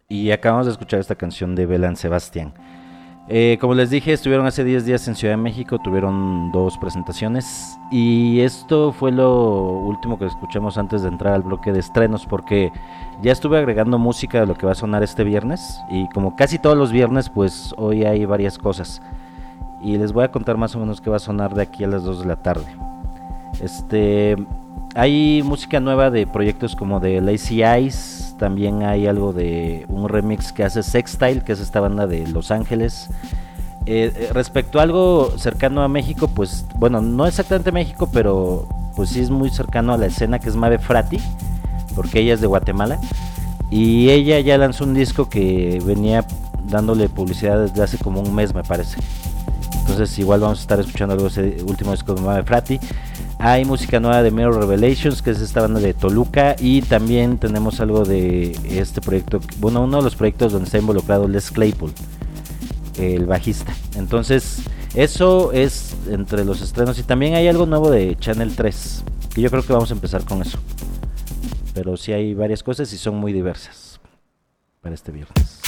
Y acabamos de escuchar esta canción de Belan Sebastián. Como les dije, estuvieron hace 10 días en Ciudad de México, tuvieron dos presentaciones y esto fue lo último que escuchamos antes de entrar al bloque de estrenos, porque ya estuve agregando música de lo que va a sonar este viernes y como casi todos los viernes, pues hoy hay varias cosas y les voy a contar más o menos qué va a sonar de aquí a las 2 de la tarde. Este, Hay música nueva de proyectos como de Lazy Eyes, también hay algo de un remix que hace Sextile, que es esta banda de Los Ángeles. Respecto a algo cercano a México, pues bueno, no exactamente México, pero pues sí es muy cercano a la escena, que es Mabe Frati, porque ella es de Guatemala y ella ya lanzó un disco que venía dándole publicidad desde hace como un mes, me parece. Entonces igual vamos a estar escuchando algo de ese último disco de Mabe Frati. Hay música nueva de Mirror Revelations, que es esta banda de Toluca, y también tenemos algo de este proyecto, bueno, uno de los proyectos donde está involucrado Les Claypool, el bajista. Entonces eso es entre los estrenos, y también hay algo nuevo de Channel 3, que yo creo que vamos a empezar con eso, pero sí hay varias cosas y son muy diversas para este viernes.